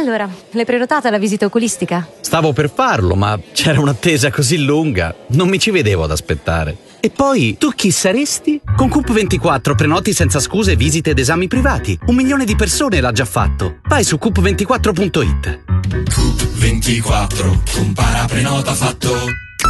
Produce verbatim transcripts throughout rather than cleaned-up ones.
Allora, l'hai prenotata la visita oculistica? Stavo per farlo, ma c'era un'attesa così lunga, non mi ci vedevo ad aspettare. E poi, tu chi saresti? Con Coop ventiquattro prenoti senza scuse visite ed esami privati. Un milione di persone l'ha già fatto. Vai su coop ventiquattro punto it. Coop ventiquattro, compara, prenota, fatto.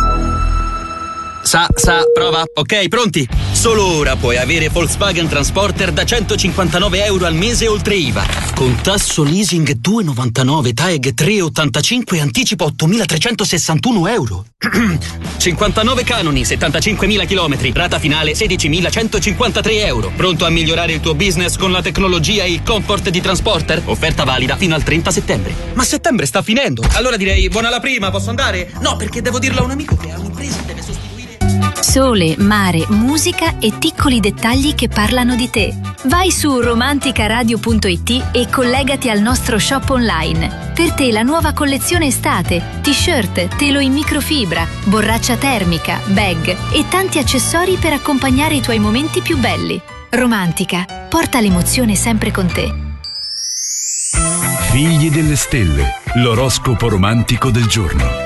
Sa, sa, prova. Ok, pronti? Solo ora puoi avere Volkswagen Transporter da centocinquantanove euro al mese oltre I V A. Con tasso leasing due virgola novantanove, T A E G tre virgola ottantacinque e anticipo ottomilatrecentosessantuno euro. cinquantanove canoni, settantacinquemila chilometri, rata finale sedicimilacentocinquantatré euro. Pronto a migliorare il tuo business con la tecnologia e il comfort di Transporter? Offerta valida fino al trenta settembre. Ma settembre sta finendo. Allora direi buona la prima, posso andare? No, perché devo dirlo a un amico che ha un'impresa e deve sostituire. Sole, mare, musica e piccoli dettagli che parlano di te. Vai su romanticaradio punto it e collegati al nostro shop online. Per te la nuova collezione estate, t-shirt, telo in microfibra, borraccia termica, bag e tanti accessori per accompagnare i tuoi momenti più belli. Romantica, porta l'emozione sempre con te. Figli delle stelle, l'oroscopo romantico del giorno.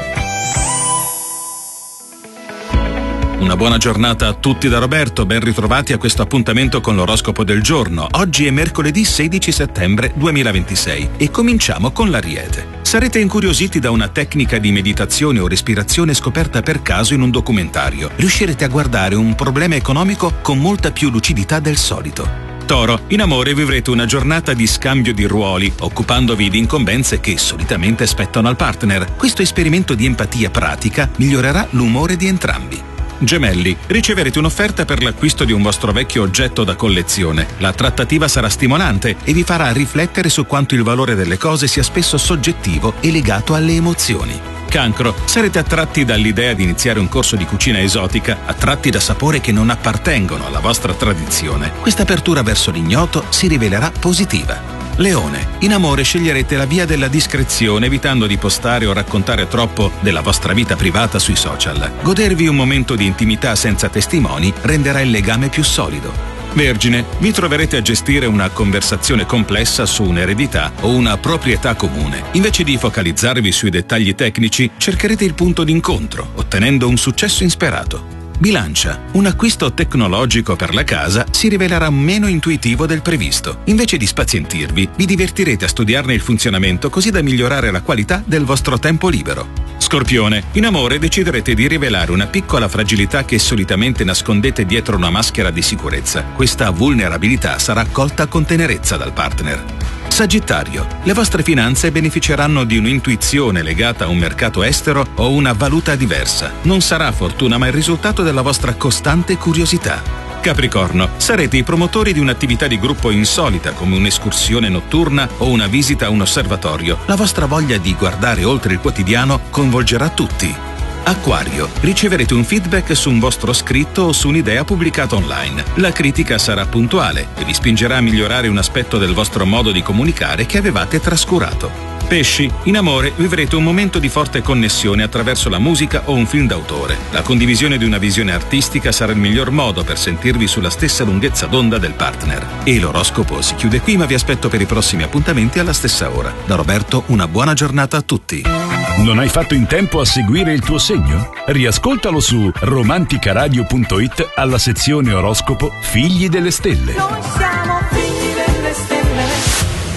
Una buona giornata a tutti da Roberto, ben ritrovati a questo appuntamento con l'oroscopo del giorno. Oggi è mercoledì sedici settembre duemilaventisei e cominciamo con l'Ariete. Sarete incuriositi da una tecnica di meditazione o respirazione scoperta per caso in un documentario. Riuscirete a guardare un problema economico con molta più lucidità del solito. Toro, in amore vivrete una giornata di scambio di ruoli, occupandovi di incombenze che solitamente spettano al partner. Questo esperimento di empatia pratica migliorerà l'umore di entrambi. Gemelli, riceverete un'offerta per l'acquisto di un vostro vecchio oggetto da collezione. La trattativa sarà stimolante e vi farà riflettere su quanto il valore delle cose sia spesso soggettivo e legato alle emozioni. Cancro, sarete attratti dall'idea di iniziare un corso di cucina esotica, attratti da sapori che non appartengono alla vostra tradizione. Questa apertura verso l'ignoto si rivelerà positiva. Leone, in amore sceglierete la via della discrezione evitando di postare o raccontare troppo della vostra vita privata sui social. Godervi un momento di intimità senza testimoni renderà il legame più solido. Vergine, vi troverete a gestire una conversazione complessa su un'eredità o una proprietà comune. Invece di focalizzarvi sui dettagli tecnici, cercherete il punto d'incontro, ottenendo un successo insperato. Bilancia, un acquisto tecnologico per la casa si rivelerà meno intuitivo del previsto. Invece di spazientirvi, vi divertirete a studiarne il funzionamento così da migliorare la qualità del vostro tempo libero. Scorpione, in amore deciderete di rivelare una piccola fragilità che solitamente nascondete dietro una maschera di sicurezza. Questa vulnerabilità sarà accolta con tenerezza dal partner. Sagittario, le vostre finanze beneficeranno di un'intuizione legata a un mercato estero o una valuta diversa. Non sarà fortuna ma il risultato della vostra costante curiosità. Capricorno, sarete i promotori di un'attività di gruppo insolita come un'escursione notturna o una visita a un osservatorio. La vostra voglia di guardare oltre il quotidiano coinvolgerà tutti. Acquario, riceverete un feedback su un vostro scritto o su un'idea pubblicata online. La critica sarà puntuale e vi spingerà a migliorare un aspetto del vostro modo di comunicare che avevate trascurato. Pesci, in amore vivrete un momento di forte connessione attraverso la musica o un film d'autore. La condivisione di una visione artistica sarà il miglior modo per sentirvi sulla stessa lunghezza d'onda del partner. E l'oroscopo si chiude qui, ma vi aspetto per i prossimi appuntamenti alla stessa ora. Da Roberto, una buona giornata a tutti. Non hai fatto in tempo a seguire il tuo segno? Riascoltalo su romanticaradio punto it alla sezione oroscopo Figli delle Stelle. Noi siamo figli delle stelle.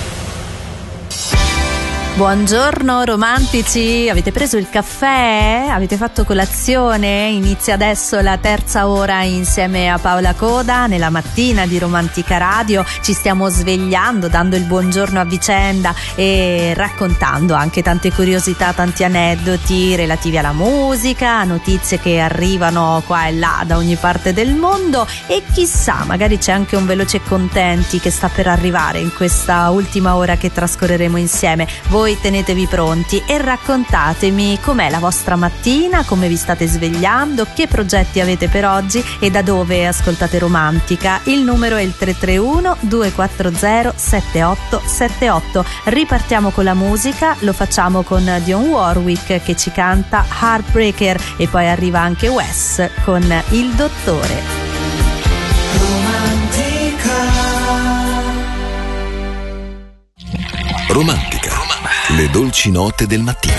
Buongiorno romantici, avete preso il caffè? Avete fatto colazione? Inizia adesso la terza ora insieme a Paola Coda nella mattina di Romantica Radio. Ci stiamo svegliando, dando il buongiorno a vicenda e raccontando anche tante curiosità, tanti aneddoti relativi alla musica, notizie che arrivano qua e là da ogni parte del mondo e chissà, magari c'è anche un veloce contenti che sta per arrivare in questa ultima ora che trascorreremo insieme. Voi tenetevi pronti e raccontatemi com'è la vostra mattina, come vi state svegliando, che progetti avete per oggi e da dove ascoltate Romantica. Il numero è il tre tre uno due quattro zero sette otto sette otto. Ripartiamo con la musica, lo facciamo con Dionne Warwick che ci canta Heartbreaker e poi arriva anche Wes con Il Dottore. Romantica. Le dolci note del mattino.